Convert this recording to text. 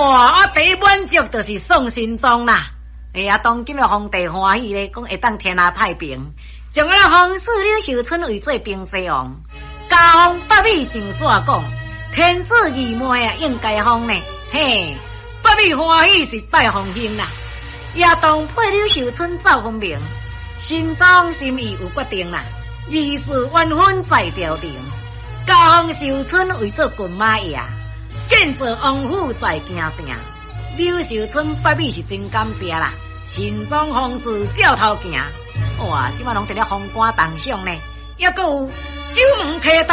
哇，第一满足就是送新装啦。哎呀，当今的皇帝欢喜咧，讲会当天下太平，将咱皇室柳秀春为做平西王。家风北美上煞讲，天子义妹啊，应该封呢。嘿，北美欢喜是拜皇兄啦。也当配柳秀春赵公明，新庄心意有决定啦。义士冤婚在朝廷，家风秀春为做军马爷，建造王府在京城。柳秀春北美是真感谢啦。新庄皇室照头行，哇！即摆拢伫咧封官当上呢，还佫有九门提